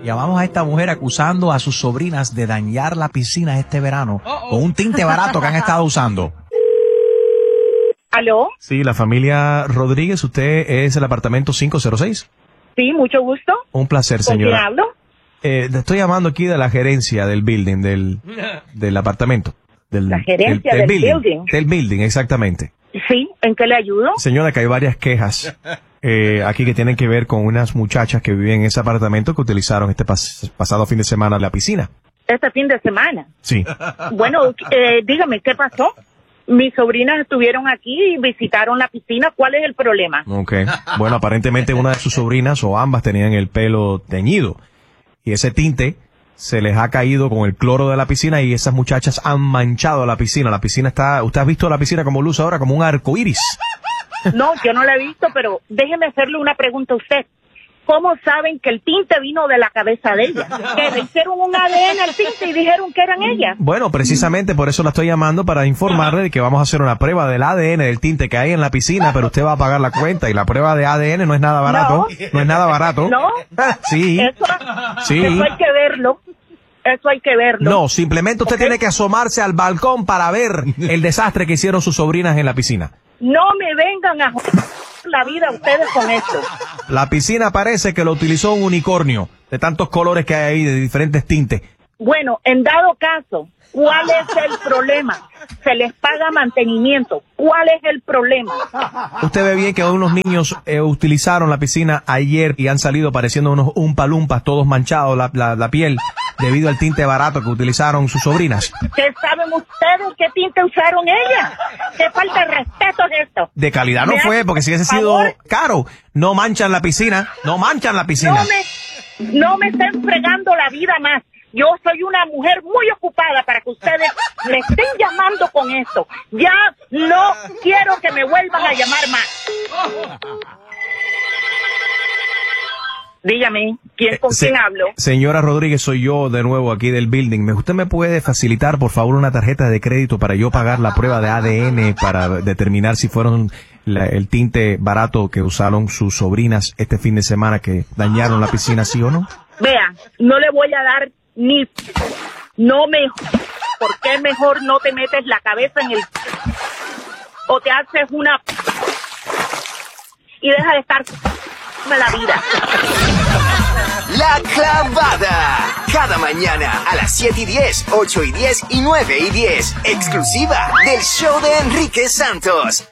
Llamamos a esta mujer acusando a sus sobrinas de dañar la piscina este verano con un tinte barato que han estado usando. ¿Aló? Sí, la familia Rodríguez, ¿usted es el apartamento 506? Sí, mucho gusto. Un placer, señora. ¿Con quién hablo? Le estoy llamando aquí de la gerencia del building, del apartamento. La gerencia del building. Del building, exactamente. Sí, ¿en qué le ayudo? Señora, que hay varias quejas aquí que tienen que ver con unas muchachas que viven en ese apartamento que utilizaron este pasado fin de semana la piscina. ¿Este fin de semana? Sí. Bueno, dígame, ¿qué pasó? Mis sobrinas estuvieron aquí y visitaron la piscina. ¿Cuál es el problema? Ok. Bueno, aparentemente una de sus sobrinas o ambas tenían el pelo teñido. Y ese tinte se les ha caído con el cloro de la piscina y esas muchachas han manchado la piscina. La piscina está... ¿Usted ha visto la piscina como luce ahora? Como un arco iris. No, yo no la he visto, pero déjeme hacerle una pregunta a usted. ¿Cómo saben que el tinte vino de la cabeza de ella? Que le hicieron un ADN al tinte y dijeron que eran ellas. Bueno, precisamente por eso la estoy llamando para informarle de que vamos a hacer una prueba del ADN del tinte que hay en la piscina, pero usted va a pagar la cuenta y la prueba de ADN no es nada barato. No es nada barato. ¿No? Sí. Sí. Eso hay que verlo. Eso hay que verlo. No, simplemente usted tiene que asomarse al balcón para ver el desastre que hicieron sus sobrinas en la piscina. No me vengan a joder la vida ustedes con esto. La piscina parece que lo utilizó un unicornio, de tantos colores que hay ahí, de diferentes tintes. Bueno, en dado caso, ¿cuál es el problema? Se les paga mantenimiento. ¿Cuál es el problema? Usted ve bien que unos niños utilizaron la piscina ayer y han salido pareciendo unos umpalumpas, todos manchados la piel, debido al tinte barato que utilizaron sus sobrinas. ¿Qué saben ustedes qué tinte usaron ellas? ¿Qué falta de respeto es esto? De calidad no fue, porque si hubiese sido caro, no manchan la piscina, no manchan la piscina. No me estén fregando la vida más. Yo soy una mujer muy ocupada para que ustedes me estén llamando con esto. Ya no quiero que me vuelvan a llamar más. Dígame, ¿con quién hablo? Señora Rodríguez, soy yo de nuevo aquí del building. ¿Usted me puede facilitar, por favor, una tarjeta de crédito para yo pagar la prueba de ADN para determinar si fueron el tinte barato que usaron sus sobrinas este fin de semana que dañaron la piscina, sí o no? Vea, no le voy a dar ni... No me... ¿Por qué mejor no te metes la cabeza en el... o te haces una... y deja de estar... la vida. La Clavada. Cada mañana a las 7:10, 8:10 y 9:10. Exclusiva del show de Enrique Santos.